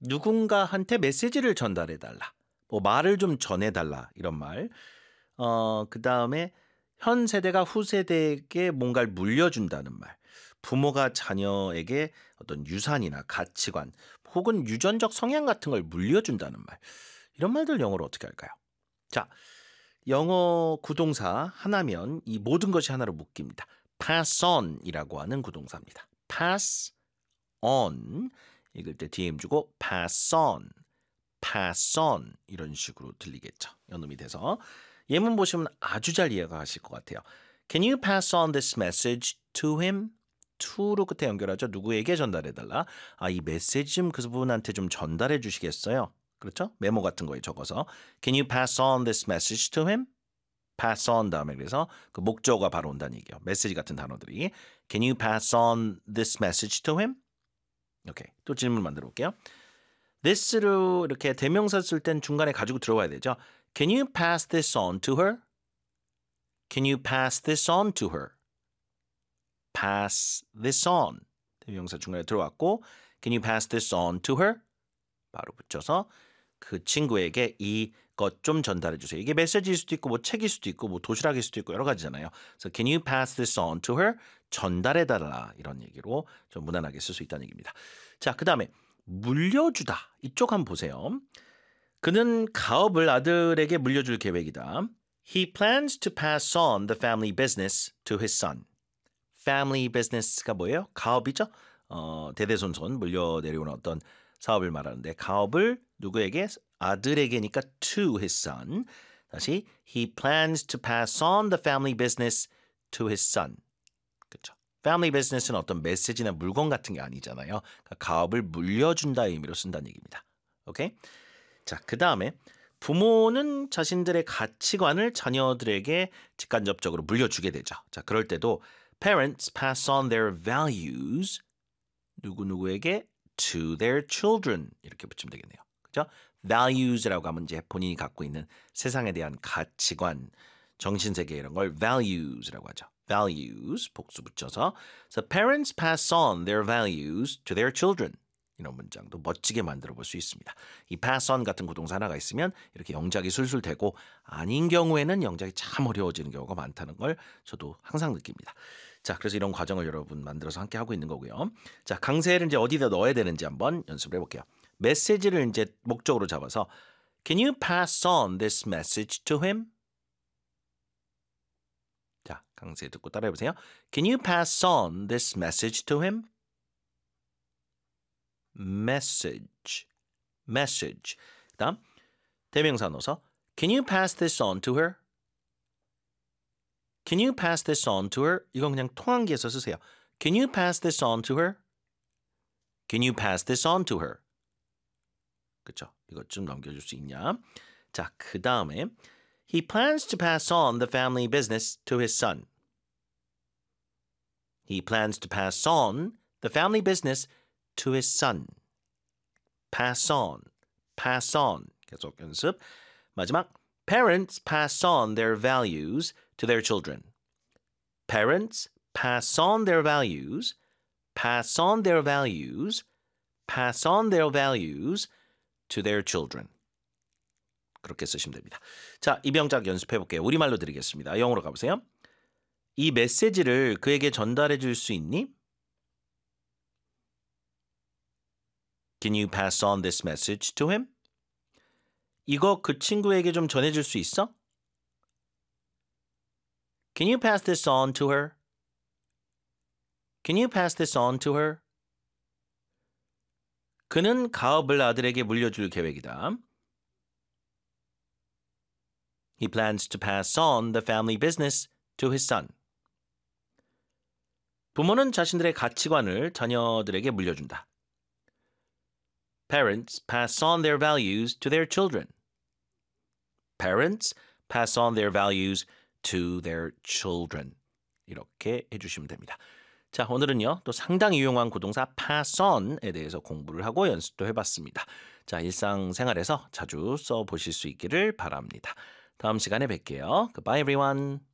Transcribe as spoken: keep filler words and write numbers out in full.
누군가한테 메시지를 전달해 달라. 뭐 말을 좀 전해 달라 이런 말. 어 그다음에 현 세대가 후세대에게 뭔가를 물려준다는 말. 부모가 자녀에게 어떤 유산이나 가치관 혹은 유전적 성향 같은 걸 물려준다는 말. 이런 말들 영어로 어떻게 할까요? 자, 영어 구동사 하나면 이 모든 것이 하나로 묶입니다. pass on이라고 하는 구동사입니다. pass on 읽을 때 디엠 주고 pass on, pass on 이런 식으로 들리겠죠. 연음이 돼서 예문 보시면 아주 잘 이해가 가실 것 같아요. Can you pass on this message to him? to로 끝에 연결하죠. 누구에게 전달해달라. 아, 이 메시지 좀 그분한테 좀 전달해 주시겠어요? 그렇죠? 메모 같은 거에 적어서 Can you pass on this message to him? pass on 다음에 그래서 그 목적어가 바로 온다는 얘기예요. 메시지 같은 단어들이 Can you pass on this message to him? 오케이. 또 질문 만들어 볼게요. this로 이렇게 대명사 쓸 땐 중간에 가지고 들어와야 되죠. Can you pass this on to her? Can you pass this on to her? pass this on. 대명사 중간에 들어왔고 Can you pass this on to her? 바로 붙여서 그 친구에게 이것 좀 전달해 주세요. 이게 메시지일 수도 있고 뭐 책일 수도 있고 뭐 도시락일 수도 있고 여러 가지잖아요. 그래서 Can you pass this on to her? 전달해 달라 이런 얘기로 좀 무난하게 쓸 수 있다는 얘기입니다. 자, 그다음에 물려주다. 이쪽 한번 보세요. 그는 가업을 아들에게 물려줄 계획이다. He plans to pass on the family business to his son. family business가 뭐예요? 가업이죠. 어, 대대손손 물려 내려오는 어떤 사업을 말하는데 가업을 누구에게? 아들에게니까 to his son. 다시 he plans to pass on the family business to his son. 그렇죠. family business는 어떤 메시지나 물건 같은 게 아니잖아요. 그러니까 가업을 물려준다의 의미로 쓴다는 얘기입니다. 오케이? 자, 그다음에 부모는 자신들의 가치관을 자녀들에게 직간접적으로 물려주게 되죠. 자, 그럴 때도 parents pass on their values 누구누구에게 to their children 이렇게 붙이면 되겠네요. 그죠? values라고 하면 이제 본인이 갖고 있는 세상에 대한 가치관, 정신세계 이런 걸 values라고 하죠. values 복수 붙여서 so parents pass on their values to their children 이런 문장도 멋지게 만들어 볼 수 있습니다. 이 pass on 같은 구동사 하나가 있으면 이렇게 영작이 술술 되고 아닌 경우에는 영작이 참 어려워지는 경우가 많다는 걸 저도 항상 느낍니다. 자, 그래서 이런 과정을 여러분 만들어서 함께 하고 있는 거고요. 자, 강세를 이제 어디다 넣어야 되는지 한번 연습을 해볼게요. 메시지를 이제 목적으로 잡아서 Can you pass on this message to him? 자, 강세 듣고 따라해보세요. Can you pass on this message to him? message, message. 그다음 대명사 넣어서 Can you pass this on to her? Can you pass this on to her? 이건 그냥 통한기에서 쓰세요. Can you pass this on to her? Can you pass this on to her? 그렇죠? 이것 좀 넘겨줄 수 있냐? 자, 그 다음에 He plans to pass on the family business to his son. He plans to pass on the family business to his son. pass on, pass on. 계속 연습. 마지막 Parents pass on their values to their children. Parents pass on their values, pass on their values, pass on their values to their children. 그렇게 쓰시면 됩니다. 자, 이 병작 연습해 볼게요. 우리말로 드리겠습니다. 영어로 가보세요. 이 메시지를 그에게 전달해 줄 수 있니? Can you pass on this message to him? 이거 그 친구에게 좀 전해줄 수 있어? Can you pass this on to her? Can you pass this on to her? 그는 가업을 아들에게 물려줄 계획이다. He plans to pass on the family business to his son. 부모는 자신들의 가치관을 자녀들에게 물려준다. Parents pass on their values to their children. Parents pass on their values to their children. 이렇게 해주시면 됩니다. 자, 오늘은요, 또 상당히 유용한 구동사 pass on에 대해서 공부를 하고 연습도 해봤습니다. 자, 일상생활에서 자주 써보실 수 있기를 바랍니다. 다음 시간에 뵐게요. Goodbye, everyone.